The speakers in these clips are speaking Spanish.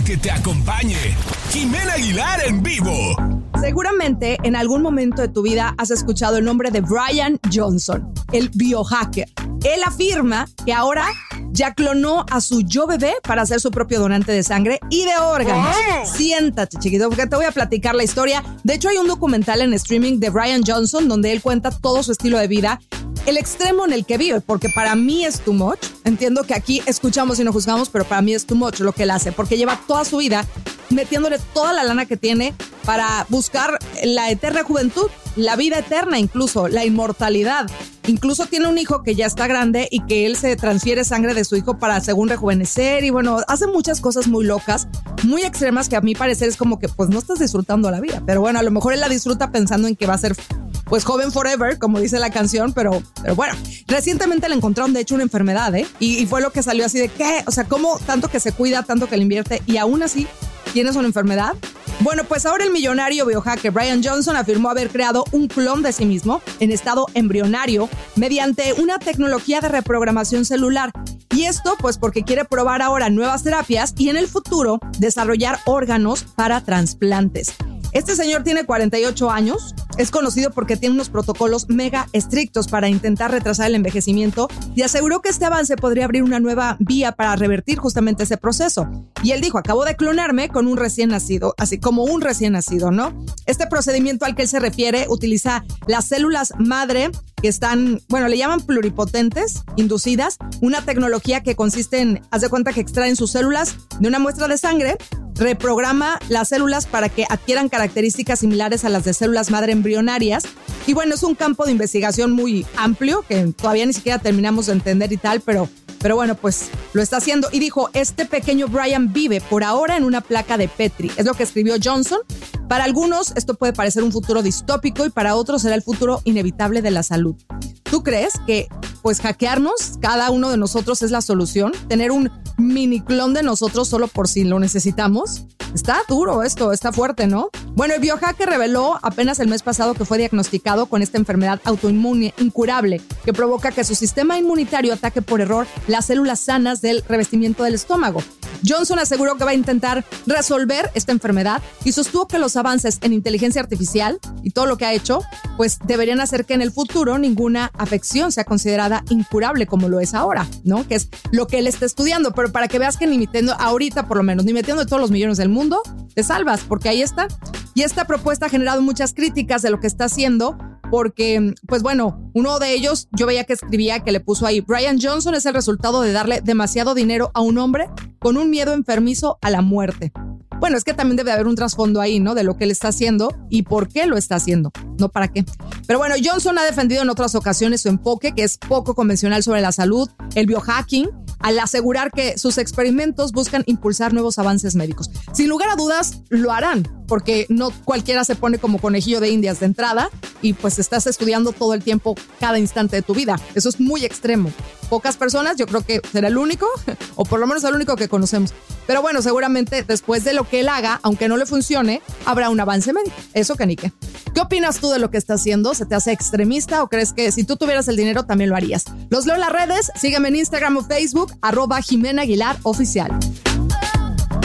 para que te acompañe. Jimena Aguilar en vivo. Seguramente en algún momento de tu vida has escuchado el nombre de Brian Johnson, el biohacker. Él afirma que ahora ya clonó a su yo bebé para ser su propio donante de sangre y de órganos. Siéntate, chiquito, porque te voy a platicar la historia. De hecho, hay un documental en streaming de Brian Johnson donde él cuenta todo su estilo de vida, el extremo en el que vive, porque para mí es too much. Entiendo que aquí escuchamos y no juzgamos, pero para mí es too much lo que él hace, porque lleva toda su vida metiéndole toda la lana que tiene para buscar la eterna juventud, la vida eterna, incluso la inmortalidad. Incluso tiene un hijo que ya está grande y que él se transfiere sangre de su hijo para según rejuvenecer y bueno, hace muchas cosas muy locas, muy extremas que a mi parecer es como que pues no estás disfrutando la vida, pero bueno, a lo mejor él la disfruta pensando en que va a ser pues joven forever, como dice la canción, pero bueno, recientemente le encontraron de hecho una enfermedad, y fue lo que salió así de ¿qué? O sea, ¿cómo tanto que se cuida, tanto que le invierte y aún así tienes una enfermedad? Bueno, pues ahora el millonario biohacker Brian Johnson afirmó haber creado un clon de sí mismo en estado embrionario mediante una tecnología de reprogramación celular. Y esto pues porque quiere probar ahora nuevas terapias y en el futuro desarrollar órganos para trasplantes. Este señor tiene 48 años, es conocido porque tiene unos protocolos mega estrictos para intentar retrasar el envejecimiento y aseguró que este avance podría abrir una nueva vía para revertir justamente ese proceso. Y él dijo, acabo de clonarme con un recién nacido, así como un recién nacido, ¿no? Este procedimiento al que él se refiere utiliza las células madre que están, bueno, le llaman pluripotentes, inducidas, una tecnología que consiste en, haz de cuenta que extraen sus células de una muestra de sangre, reprograma las células para que adquieran características similares a las de células madre embrionarias. Y bueno, es un campo de investigación muy amplio que todavía ni siquiera terminamos de entender y tal, pero bueno, pues lo está haciendo. Y dijo, este pequeño Brian vive por ahora en una placa de Petri. Es lo que escribió Johnson. Para algunos esto puede parecer un futuro distópico y para otros será el futuro inevitable de la salud. ¿Tú crees que pues hackearnos, cada uno de nosotros es la solución? ¿Tener un mini clon de nosotros solo por si lo necesitamos? Está duro esto, está fuerte, ¿no? Bueno, el biohacker reveló apenas el mes pasado que fue diagnosticado con esta enfermedad autoinmune incurable que provoca que su sistema inmunitario ataque por error las células sanas del revestimiento del estómago. Johnson aseguró que va a intentar resolver esta enfermedad y sostuvo que los avances en inteligencia artificial y todo lo que ha hecho, pues deberían hacer que en el futuro ninguna afección sea considerada incurable como lo es ahora, ¿no? Que es lo que él está estudiando, pero para que veas que ni metiendo, ahorita por lo menos, ni metiendo de todos los millones del mundo, te salvas, porque ahí está. Y esta propuesta ha generado muchas críticas de lo que está haciendo, porque, pues bueno, uno de ellos, yo veía que escribía, que le puso ahí, Brian Johnson es el resultado de darle demasiado dinero a un hombre con un miedo enfermizo a la muerte. Bueno, es que también debe haber un trasfondo ahí, ¿no? De lo que él está haciendo y por qué lo está haciendo, no para qué. Pero bueno, Johnson ha defendido en otras ocasiones su enfoque, que es poco convencional sobre la salud, el biohacking, al asegurar que sus experimentos buscan impulsar nuevos avances médicos. Sin lugar a dudas, lo harán, porque no cualquiera se pone como conejillo de indias de entrada y pues estás estudiando todo el tiempo, cada instante de tu vida. Eso es muy extremo. Pocas personas, yo creo que será el único, o por lo menos el único que conocemos. Pero bueno, seguramente después de lo que él haga, aunque no le funcione, habrá un avance médico. Eso que ni qué. ¿Qué opinas tú de lo que está haciendo? ¿Se te hace extremista o crees que si tú tuvieras el dinero también lo harías? Los leo en las redes, sígueme en Instagram o Facebook, @Jimena Aguilar Oficial.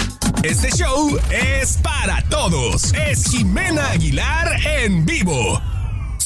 Este show es para todos. Es Jimena Aguilar en vivo.